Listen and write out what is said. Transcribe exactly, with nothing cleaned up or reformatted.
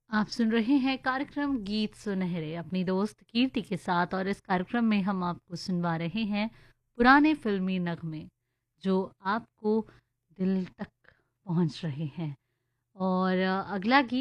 आप सुन रहे हैं कार्यक्रम गीत सुनहरे अपनी दोस्त कीर्ति के साथ। और इस कार्यक्रम में हम आपको सुनवा रहे हैं पुराने फिल्मी नगमे जो आपको दिल तक पहुंच रहे हैं। और अ, अगला गीत